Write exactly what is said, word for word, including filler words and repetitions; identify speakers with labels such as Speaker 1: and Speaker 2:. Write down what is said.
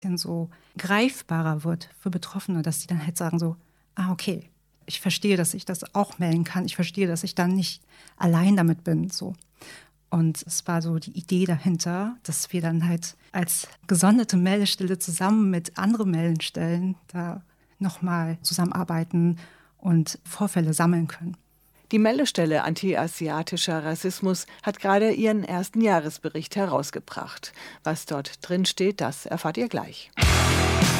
Speaker 1: dann so greifbarer wird für Betroffene, dass sie dann halt sagen so, ah, okay, ich verstehe, dass ich das auch melden kann. Ich verstehe, dass ich dann nicht allein damit bin, so. Und es war so die Idee dahinter, dass wir dann halt als gesonderte Meldestelle zusammen mit anderen Meldestellen da nochmal zusammenarbeiten und Vorfälle sammeln können.
Speaker 2: Die Meldestelle Anti-Asiatischer Rassismus hat gerade ihren ersten Jahresbericht herausgebracht. Was dort drin steht, das erfahrt ihr gleich.